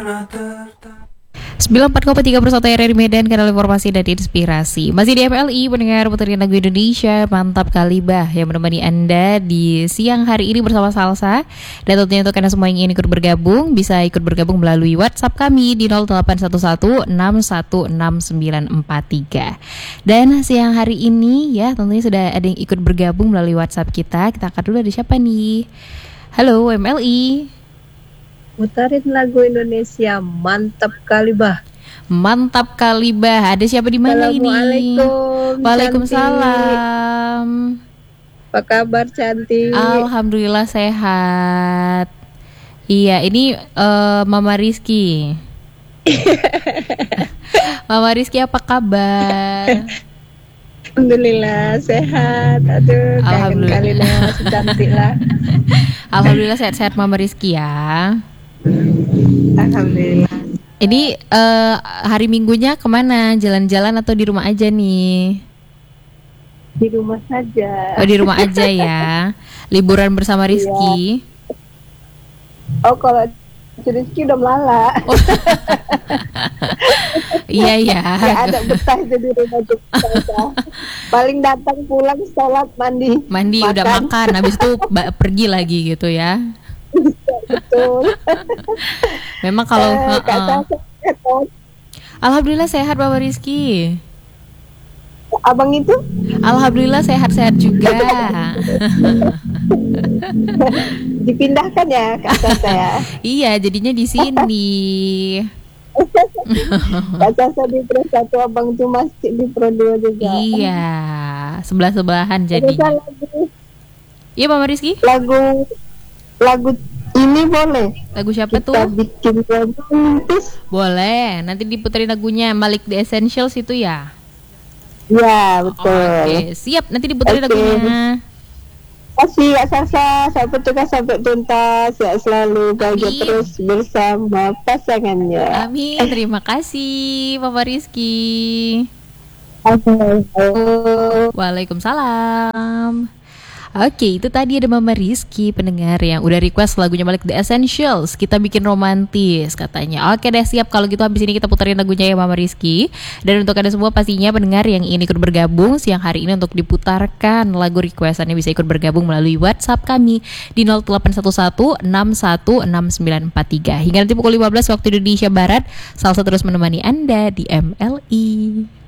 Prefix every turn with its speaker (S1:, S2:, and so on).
S1: 94,3 RRI Medan, kanal informasi dan inspirasi. Masih di MLI, mendengar puterin lagu Indonesia mantap kali bah yang menemani Anda di siang hari ini bersama Salsa. Dan tentunya untuk Anda semua yang ingin ikut bergabung, bisa ikut bergabung melalui WhatsApp kami di 081161666943. Dan siang hari ini ya tentunya sudah ada yang ikut bergabung melalui WhatsApp kita. Kita akan dulu ada siapa nih? Halo MLI.
S2: Mutarin lagu Indonesia mantap kali bah.
S1: Mantap kali bah. Ada siapa di mana ini?
S2: Assalamualaikum.
S1: Waalaikumsalam.
S2: Apa kabar cantik?
S1: Alhamdulillah sehat. Iya, ini Mama Rizky. Mama Rizky apa kabar?
S2: Alhamdulillah sehat. Aduh, kangen kali lah, cantik lah.
S1: Alhamdulillah sehat-sehat Mama Rizky ya.
S2: Alhamdulillah.
S1: Ini hari Minggunya kemana? Jalan-jalan atau di rumah aja nih?
S2: Di rumah saja.
S1: Oh, di rumah aja ya. Liburan bersama Rizky.
S2: Oh, kalau Rizky udah melala.
S1: Oh. Iya ya.
S2: Gak ada betah itu di rumah kita. Paling datang pulang sholat mandi.
S1: Makan. Udah makan, habis itu pergi lagi gitu ya.
S2: Betul.
S1: Memang kalau Alhamdulillah sehat Bapak Rizky.
S2: Abang itu?
S1: Alhamdulillah sehat-sehat juga.
S2: Dipindahkan ya kata saya.
S1: Iya, jadinya di sini.
S2: Kata saya di Pro 1, abang itu masih di Pro 2 juga.
S1: Iya, sebelah-sebelahan jadinya. Iya Bapak Rizky.
S2: Lagu ini boleh.
S1: Lagu siapa
S2: kita
S1: tuh?
S2: Bikin romantis.
S1: Boleh, nanti diputerin lagunya Malik The Essentials itu ya?
S2: Ya betul.
S1: Oke, siap, nanti diputerin lagunya.
S2: Kasih Kak Sasa, sampai tukar sampai tuntas, ya selalu bahagia terus bersama pasangannya.
S1: Amin, terima kasih Bapak Rizky. Waalaikumsalam. Oke, itu tadi ada Mama Rizky, pendengar yang udah request lagunya Malik The Essentials. Kita bikin romantis katanya. Oke deh, siap. Kalau gitu habis ini kita puterin lagunya ya Mama Rizky. Dan untuk Anda semua pastinya pendengar yang ingin ikut bergabung siang hari ini untuk diputarkan lagu requestannya bisa ikut bergabung melalui WhatsApp kami di 081161666943. Hingga nanti pukul 15 waktu Indonesia Barat, Salsa terus menemani Anda di MLI.